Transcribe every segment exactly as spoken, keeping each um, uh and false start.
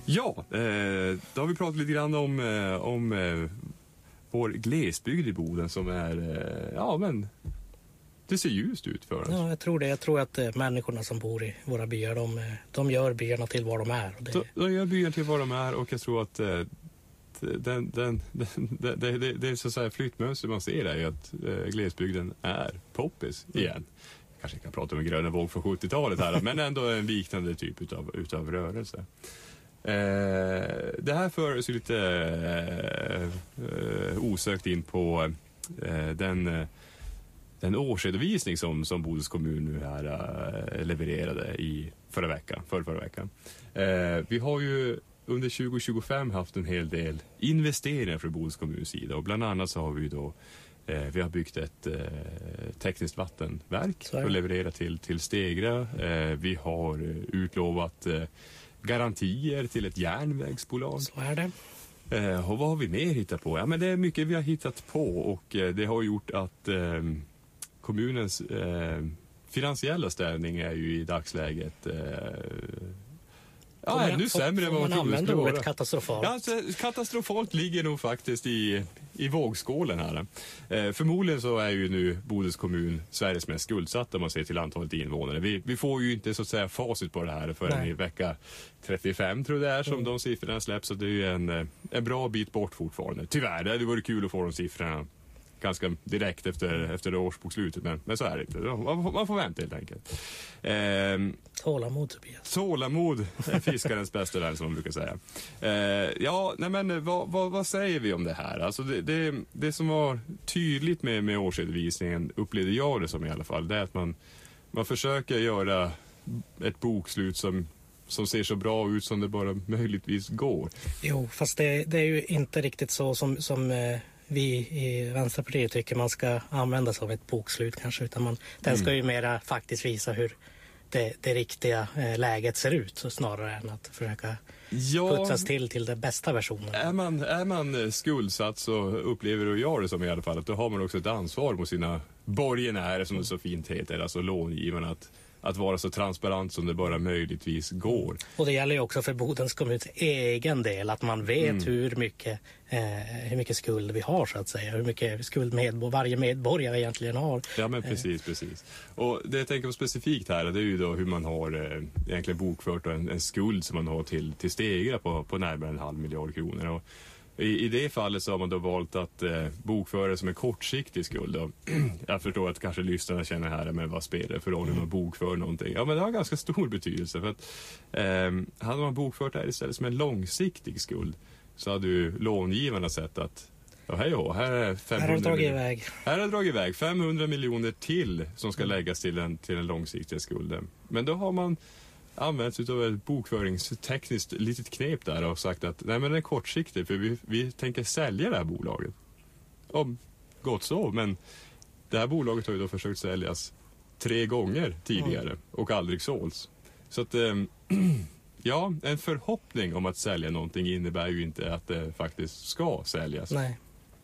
Ja, eh, då har vi pratat lite grann om, eh, om eh, vår glesbygd i Boden som är, eh, ja men det ser ljust ut för oss. Ja, jag tror det. Jag tror att eh, människorna som bor i våra byar, de, eh, de gör byarna till vad de är. Och det... de, de gör byarna till vad de är, och jag tror att eh, den, den, den, det, det, det är så att säga flyttmönster man ser är ju att eh, glesbygden är poppis igen. Mm. Kanske kan prata om en gröna våg från sjuttiotalet här, men ändå en liknande typ utav, utav rörelse. Eh, det här för oss lite eh, eh, osökt in på eh, den, eh, den årsredovisning som, som Bodens kommun nu här eh, levererade i förra veckan, för förra veckan. Eh, vi har ju under tjugo tjugofem haft en hel del investeringar från Bodens kommuns sida, och bland annat så har vi då eh, vi har byggt ett eh, tekniskt vattenverk för att leverera till, till Stegra. Eh, vi har utlovat eh, garantier till ett järnvägsbolag. Så är det. Eh, och vad har vi mer hittat på? Ja, men det är mycket vi har hittat på, och eh, det har gjort att eh, kommunens eh, finansiella ställning är ju i dagsläget eh, ja, ännu sämre än vad man använder ordet katastrofalt. Ja, alltså, katastrofalt ligger nog faktiskt i, i vågskålen här. Eh, förmodligen så är ju nu Bodens kommun Sveriges mest skuldsatta om man ser till antalet invånare. Vi, vi får ju inte så att säga facit på det här förrän i vecka trettiofem tror jag det är som mm. de siffrorna släpps, så det är ju en, en bra bit bort fortfarande. Tyvärr, det hade varit kul att få de siffrorna ganska direkt efter, efter det årsbokslutet, men, men så är det inte. Man, man får vänta helt enkelt. Eh, tålamod, Tobias. Tålamod är fiskarens bästa vän, som man brukar säga. Eh, ja, nej men vad, vad, vad säger vi om det här? Alltså det, det, det som var tydligt med, med årsredovisningen, upplevde jag det som i alla fall, det är att man, man försöker göra ett bokslut som som ser så bra ut som det bara möjligtvis går. Jo, fast det, det är ju inte riktigt så som, som eh, vi i Vänsterpartiet tycker man ska använda sig av ett bokslut kanske, utan man, den ska ju mera faktiskt visa hur det, det riktiga eh, läget ser ut, så snarare än att försöka ja, putsas till till den bästa versionen. Är man, är man skuldsatt så upplever du och jag det som i alla fall att då har man också ett ansvar mot sina borgenärer, som det så fint heter, alltså långivarna, att att vara så transparent som det bara möjligtvis går. Och det gäller ju också för Bodens kommuns egen del att man vet mm. hur mycket eh, hur mycket skuld vi har, så att säga. Hur mycket skuld medbo- varje medborgare egentligen har. Ja, men precis, precis. Och det jag tänker på specifikt här, det är ju då hur man har eh, egentligen bokfört en, en skuld som man har till, till Stegra på, på närmare en halv miljard kronor. Och I, I det fallet så har man då valt att eh, bokföra som en kortsiktig skuld. Och jag förstår att kanske lyssnarna känner här, men vad spelar det för roll hur man bokför någonting? Ja, men det har ganska stor betydelse. För att eh, hade man bokfört det här istället som en långsiktig skuld, så hade ju långivarna sett att ja, hej och, här är femhundra miljoner. Här har dragit iväg femhundra miljoner till som ska läggas till den, till den långsiktiga skulden. Men då har man används utav ett bokföringstekniskt litet knep där och sagt att nej, men det är kortsiktigt, för vi, vi tänker sälja det här bolaget. Om gott så, men det här bolaget har ju då försökt säljas tre gånger tidigare mm. och aldrig sålts. Så att eh, ja, en förhoppning om att sälja någonting innebär ju inte att det faktiskt ska säljas. Nej.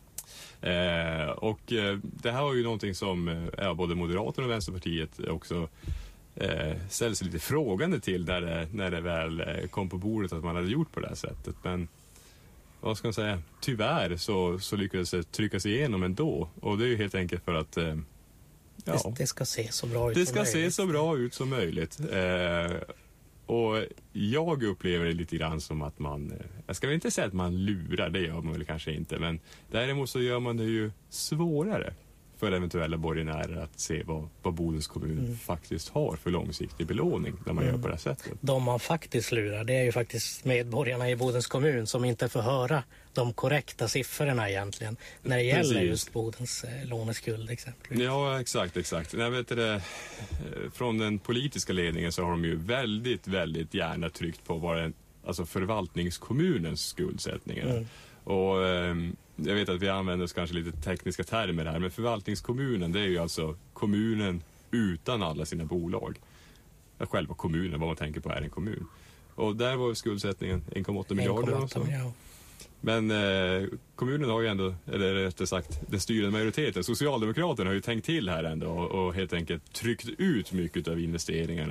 Eh, och eh, det här var ju någonting som eh, både Moderaterna och Vänsterpartiet också eh, ställde sig lite frågande till när det, när det väl eh, kom på bordet att man hade gjort på det här sättet. Men vad ska man säga, tyvärr så, så lyckades det trycka sig igenom ändå. Och det är ju helt enkelt för att eh, ja, det, det ska se så bra ut det som ska möjligt. se så bra ut som möjligt. Eh, och jag upplever det lite grann som att man, jag ska väl inte säga att man lurar, det gör man väl kanske inte, men däremot så gör man det ju svårare för eventuella borgenärer att se vad, vad Bodens kommun mm. faktiskt har för långsiktig belåning när man mm. gör på det här sättet. De man faktiskt lurar, det är ju faktiskt medborgarna i Bodens kommun som inte får höra de korrekta siffrorna egentligen när det gäller Precis. just Bodens eh, låneskuld exempelvis. Ja, exakt, exakt. Jag vet det, från den politiska ledningen så har de ju väldigt, väldigt gärna tryckt på vad den, alltså förvaltningskommunens skuldsättningar. Mm. Och eh, jag vet att vi använder oss kanske lite tekniska termer här, men förvaltningskommunen, det är ju alltså kommunen utan alla sina bolag. Själva kommunen, vad man tänker på är en kommun. Och där var skuldsättningen en komma åtta miljarder. en komma åtta miljarder. Men eh, kommunen har ju ändå, eller rättare sagt den styrande majoriteten, Socialdemokraterna har ju tänkt till här ändå och, och helt enkelt tryckt ut mycket av investeringarna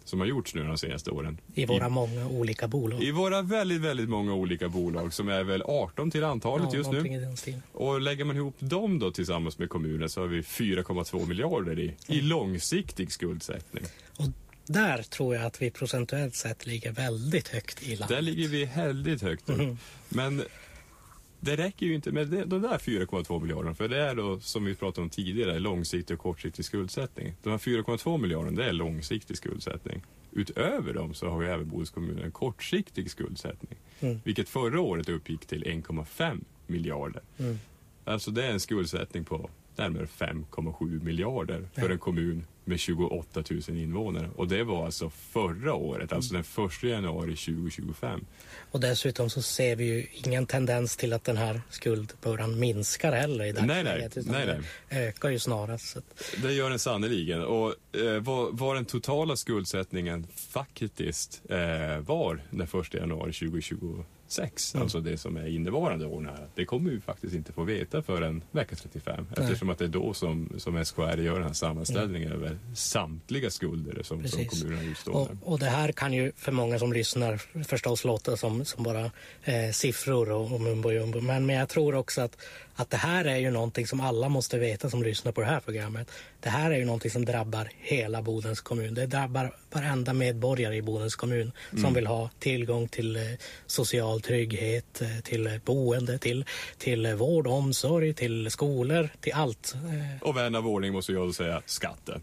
som har gjorts nu de senaste åren. I våra I, många olika bolag. I våra väldigt, väldigt många olika bolag som är väl arton till antalet ja, just nu. Och lägger man ihop dem då tillsammans med kommunen så har vi fyra komma två miljarder i, i långsiktig skuldsättning. Och där tror jag att vi procentuellt sett ligger väldigt högt i landet. Där ligger vi väldigt högt upp. Mm. Men det räcker ju inte med det, de där fyra komma två miljarder, för det är då, som vi pratade om tidigare, långsiktig och kortsiktig skuldsättning. De här fyra komma två miljarder, det är långsiktig skuldsättning. Utöver dem så har ju även Bodens kommun en kortsiktig skuldsättning. Mm. Vilket förra året uppgick till en komma fem miljarder. Mm. Alltså det är en skuldsättning på närmare fem komma sju miljarder för ja. en kommun med tjugoåtta tusen invånare. Och det var alltså förra året, alltså den första januari tjugo tjugofem. Och dessutom så ser vi ju ingen tendens till att den här skuldbördan minskar heller i dagsläget. Nej, nej. nej, nej. ökar ju snarast. Så att... Det gör den sannoliken. Och eh, vad, vad den totala skuldsättningen faktiskt eh, var den första januari tjugo tjugosex, mm. alltså det som är innevarande år här, det kommer vi faktiskt inte få veta förrän vecka trettiofem. Nej. Eftersom att det är då som, som S K R gör den här sammanställningen mm. över samtliga skulder som, som kommunerna utstår. Och, och det här kan ju för många som lyssnar förstås låta som, som bara eh, siffror och, och mumbo jumbo. Men, men jag tror också att, att det här är ju någonting som alla måste veta som lyssnar på det här programmet. Det här är ju någonting som drabbar hela Bodens kommun. Det drabbar varenda medborgare i Bodens kommun som mm. vill ha tillgång till eh, social trygghet, eh, till boende, till, till vård och omsorg, till skolor, till allt. Eh. Och vän av ordning måste jag säga skatten.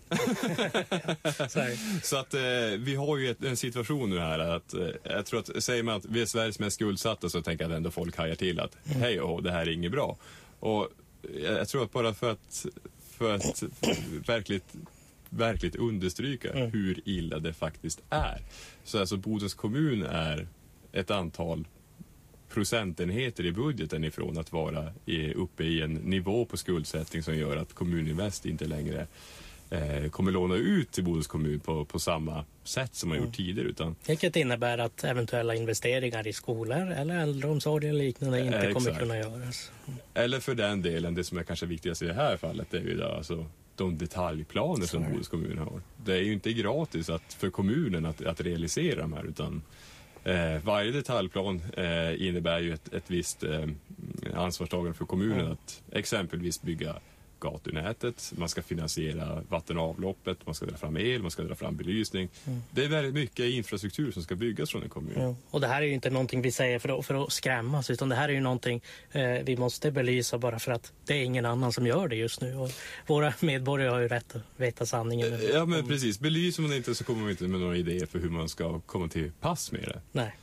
Så, Så att eh, vi har ju ett, en situation nu här att eh, jag tror att säger man att vi är Sveriges mest skuldsatta så tänker jag att ändå folk hajar till att mm. hej och det här är inget bra. Och jag, jag tror att bara för att för att verkligt verkligt understryka mm. hur illa det faktiskt är. Så alltså Bodens kommun är ett antal procentenheter i budgeten ifrån att vara i, uppe i en nivå på skuldsättning som gör att Kommuninvest inte längre eh, kommer låna ut till Bodens kommun på, på samma sätt som man mm. gjort tidigare. Utan, vilket innebär att eventuella investeringar i skolor eller äldreomsorg eller liknande inte eh, kommer kunna göras. Mm. Eller för den delen, det som är kanske viktigast i det här fallet, det är ju då, alltså de detaljplaner som Bodens kommun har. Det är ju inte gratis att, för kommunen att, att realisera de här, utan eh, varje detaljplan eh, innebär ju ett, ett visst eh, ansvarstagande för kommunen mm. att exempelvis bygga gatunätet, man ska finansiera vatten- och avloppet, man ska dra fram el, man ska dra fram belysning. Mm. Det är väldigt mycket infrastruktur som ska byggas från en kommun. Ja. Och det här är ju inte någonting vi säger för att, för att skrämmas, utan det här är ju någonting eh, vi måste belysa bara för att det är ingen annan som gör det just nu. Och våra medborgare har ju rätt att veta sanningen. Ja, men precis. Belyser man inte så kommer man inte med några idéer för hur man ska komma till pass med det. Nej.